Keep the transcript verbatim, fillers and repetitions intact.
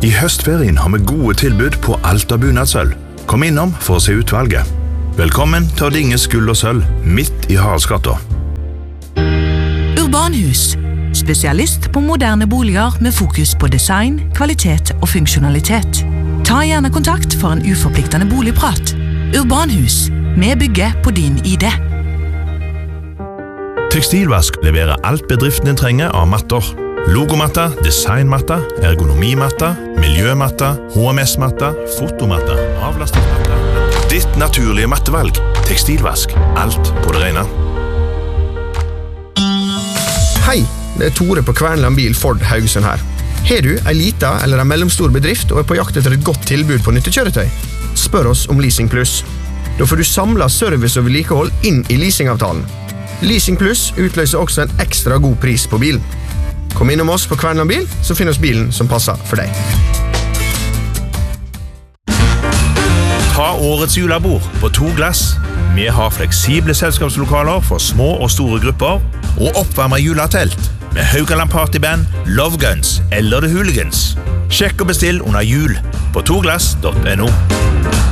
I høstferien har vi gode tilbud på alt av bunadssølv. Kom innom for å se utvalget. Velkommen til Dinges Gull og Sølv, midt i Haraldsgata. Urbanhus. Spesialist på moderne boliger med fokus på design, kvalitet og funksjonalitet. Ta gjerne kontakt for en uforpliktende boligprat. Urbanhus. Vi bygger på din idé. Tekstilvask leverer alt bedriften din trenger av matter. Logomatter, designmatter, ergonomimatter, miljømatter, H M S-matter, fotomatter, avlastningsmatter. Ditt naturlige mattevalg. Tekstilvask. Alt på det rene. Hei, det er Tore på Kvernland Bil Ford Haugesund her. Har du en liten eller en mellomstor bedrift og er på jakt etter et godt tilbud på nyttekjøretøy? Spør oss om Leasing Plus. Da får du samlet service og vedlikehold inn i leasingavtalen. Leasing Plus utløser også en ekstra god pris på bilen. Kom innom oss på Kvernland Bil, så finner oss bilen som passer for deg. Ta årets julebord på to glass. Vi har fleksible selskapslokaler for små og store grupper, og oppvarmet juletelt med Haugaland Partyband, Love Guns eller The Hooligans. Sjekk og bestill under jul på toglass punktum no.